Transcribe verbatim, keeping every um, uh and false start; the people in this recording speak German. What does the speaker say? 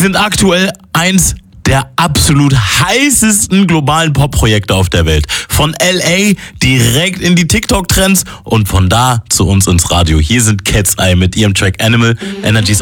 sind aktuell eins der absolut heißesten globalen Pop-Projekte auf der Welt. Von L A direkt in die TikTok-Trends und von da zu uns ins Radio. Hier sind Cat's Eye mit ihrem Track Animal, Energies